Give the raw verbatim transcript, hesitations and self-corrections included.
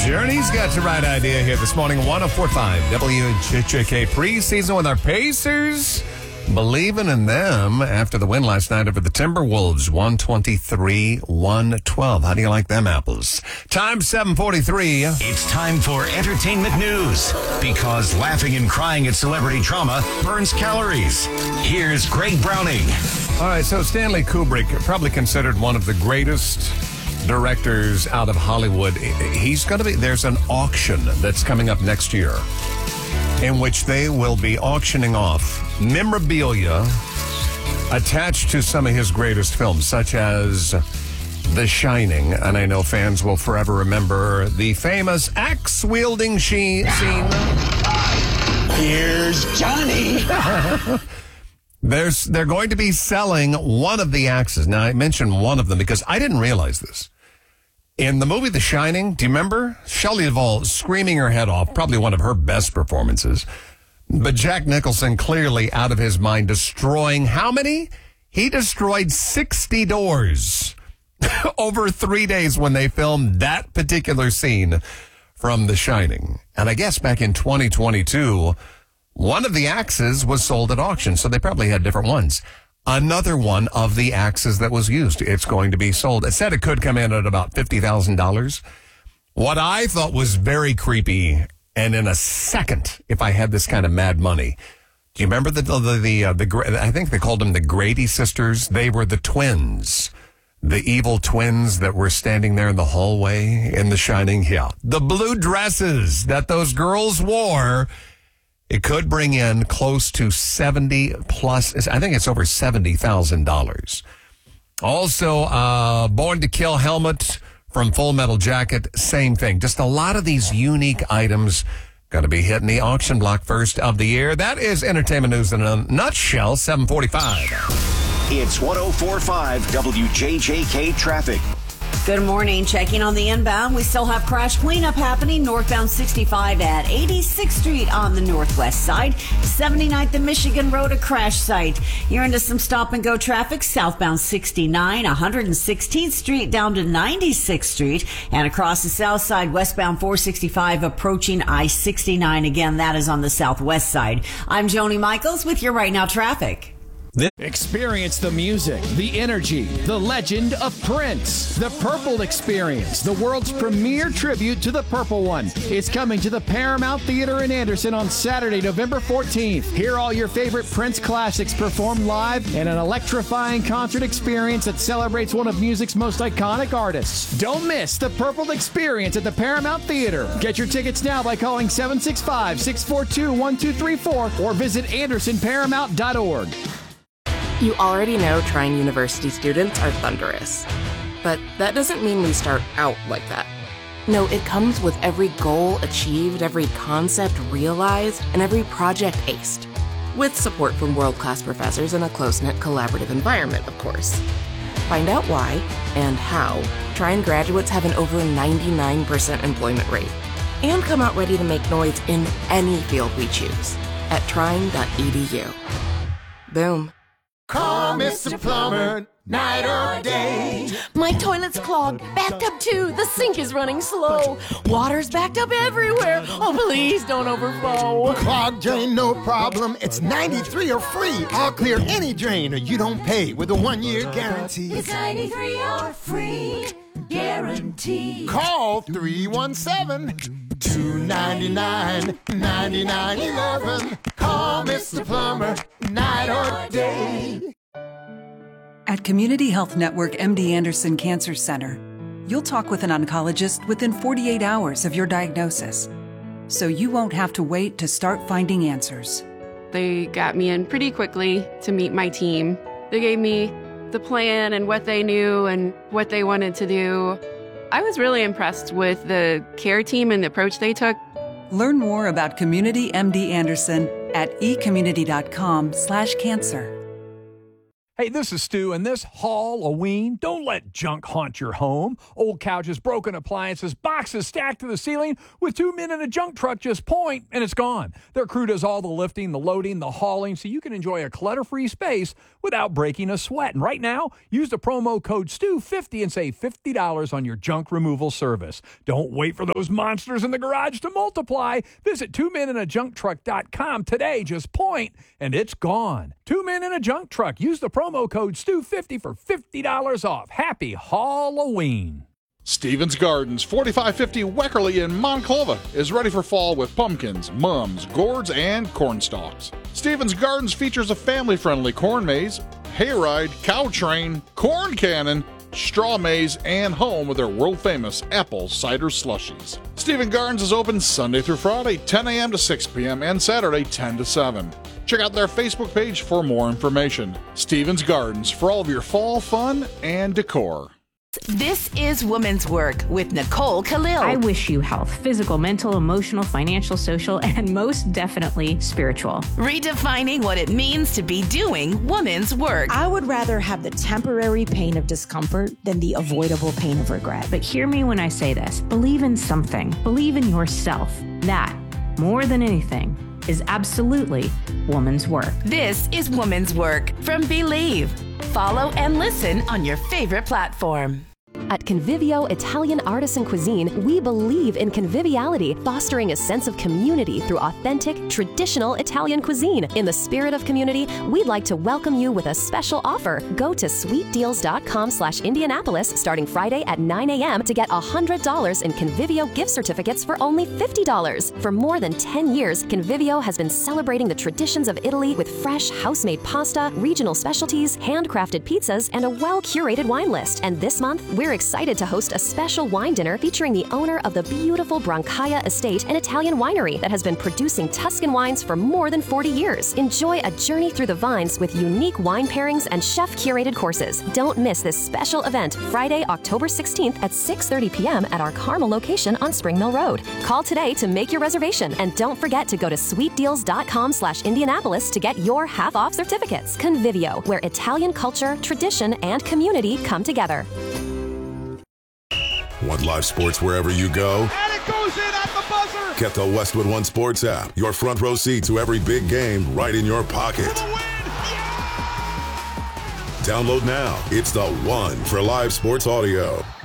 Journey's got the right idea here this morning. one oh four point five W J J K preseason with our Pacers. Believing in them after the win last night over the Timberwolves, one twenty-three to one twelve. How do you like them apples? Time seven forty-three. It's time for entertainment news, because laughing and crying at celebrity drama burns calories. Here's Greg Browning. All right, so Stanley Kubrick, probably considered one of the greatest directors out of Hollywood. He's going to be, there's an auction that's coming up next year in which they will be auctioning off memorabilia attached to some of his greatest films, such as The Shining. And I know fans will forever remember the famous axe-wielding she- scene. Here's Johnny. There's, they're going to be selling one of the axes. Now, I mentioned one of them because I didn't realize this. In the movie The Shining, do you remember? Shelley Duvall screaming her head off, probably one of her best performances. But Jack Nicholson clearly out of his mind, destroying how many? He destroyed sixty doors over three days when they filmed that particular scene from The Shining. And I guess back in twenty twenty-two, one of the axes was sold at auction, so they probably had different ones. Another one of the axes that was used, it's going to be sold. It said it could come in at about fifty thousand dollars. What I thought was very creepy, and in a second, if I had this kind of mad money, do you remember the, the, the, uh, the I think they called them the Grady sisters? They were the twins, the evil twins that were standing there in the hallway in The Shining. Yeah, the blue dresses that those girls wore. It could bring in close to seventy plus, I think it's over seventy thousand dollars. Also, uh, Born to Kill helmet from Full Metal Jacket, same thing. Just a lot of these unique items going to be hitting the auction block first of the year. That is entertainment news in a nutshell, seven forty-five. It's one oh four point five W J J K traffic. Good morning. Checking on the inbound, we still have crash cleanup happening northbound sixty-five at eighty-sixth Street on the northwest side. seventy-ninth and Michigan Road, a crash site. You're into some stop and go traffic southbound sixty-nine, one hundred sixteenth Street down to ninety-sixth Street, and across the south side westbound four sixty-five approaching I sixty-nine. Again, that is on the southwest side. I'm Joni Michaels with your Right Now traffic. Experience the music, the energy, the legend of Prince. The Purple Experience, the world's premier tribute to the Purple One. It's coming to the Paramount Theater in Anderson on Saturday, November fourteenth. Hear all your favorite Prince classics performed live in an electrifying concert experience that celebrates one of music's most iconic artists. Don't miss the Purple Experience at the Paramount Theater. Get your tickets now by calling seven six five, six four two, one two three four or visit anderson paramount dot org. You already know Trine University students are thunderous. But that doesn't mean we start out like that. No, it comes with every goal achieved, every concept realized, and every project aced. With support from world-class professors in a close-knit collaborative environment, of course. Find out why and how Trine graduates have an over ninety-nine percent employment rate. And come out ready to make noise in any field we choose at trine dot e d u. Boom. Call Mister Plumber, night or day. My toilet's clogged, backed up too. The sink is running slow. Water's backed up everywhere. Oh, please don't overflow. Clogged drain, no problem. It's ninety-three or free. I'll clear any drain or you don't pay with a one-year guarantee. It's ninety-three or free guarantee. Call three one seven, two nine nine, nine nine one one. Call Mister Plumber, night or day. At Community Health Network M D Anderson Cancer Center, you'll talk with an oncologist within forty-eight hours of your diagnosis, so you won't have to wait to start finding answers. They got me in pretty quickly to meet my team. They gave me the plan and what they knew and what they wanted to do. I was really impressed with the care team and the approach they took. Learn more about Community M D Anderson at e community dot com slash cancer. Hey, this is Stu, and this Halloween, don't let junk haunt your home. Old couches, broken appliances, boxes stacked to the ceiling. With two men in a junk truck, just point, and it's gone. Their crew does all the lifting, the loading, the hauling, so you can enjoy a clutter-free space without breaking a sweat. And right now, use the promo code Stu fifty and save fifty dollars on your junk removal service. Don't wait for those monsters in the garage to multiply. Visit two men in a junk truck dot com today. Just point, and it's gone. Two Men in a Junk Truck. Use the promo code Stu fifty for fifty dollars off. Happy Halloween. Stevens Gardens, forty-five fifty Weckerly in Monclova, is ready for fall with pumpkins, mums, gourds, and corn stalks. Stevens Gardens features a family-friendly corn maze, hayride, cow train, corn cannon, straw maze, and home with their world-famous apple cider slushies. Stevens Gardens is open Sunday through Friday, ten a.m. to six p.m., and Saturday, ten to seven. Check out their Facebook page for more information. Stevens Gardens, for all of your fall fun and decor. This is Woman's Work with Nicole Khalil. I wish you health, physical, mental, emotional, financial, social, and most definitely spiritual. Redefining what it means to be doing woman's work. I would rather have the temporary pain of discomfort than the avoidable pain of regret. But hear me when I say this. Believe in something. Believe in yourself. That, more than anything, is absolutely woman's work. This is Woman's Work from Believe. Follow and listen on your favorite platform. At Convivio Italian Artisan Cuisine, we believe in conviviality, fostering a sense of community through authentic, traditional Italian cuisine. In the spirit of community, we'd like to welcome you with a special offer. Go to sweetdeals.com slash Indianapolis starting Friday at nine a.m. to get one hundred dollars in Convivio gift certificates for only fifty dollars. For more than ten years, Convivio has been celebrating the traditions of Italy with fresh, house-made pasta, regional specialties, handcrafted pizzas, and a well-curated wine list. And this month, we're excited to host a special wine dinner featuring the owner of the beautiful Brancaia Estate, an Italian winery that has been producing Tuscan wines for more than forty years. Enjoy a journey through the vines with unique wine pairings and chef-curated courses. Don't miss this special event Friday, October sixteenth at six thirty p.m. at our Carmel location on Spring Mill Road. Call today to make your reservation, and don't forget to go to sweetdeals.com slash Indianapolis to get your half-off certificates. Convivio, where Italian culture, tradition, and community come together. Want live sports wherever you go? And it goes in at the buzzer! Get the Westwood One Sports app. Your front row seat to every big game right in your pocket. For the win! Yeah! Download now. It's the one for live sports audio.